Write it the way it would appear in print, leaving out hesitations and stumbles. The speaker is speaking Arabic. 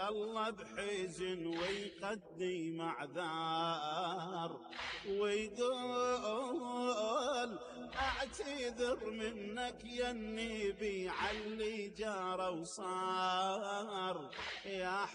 الله بحزن ويقدم اعذار ويقول اعتذر منك يا النبي علي جرى وصار. يا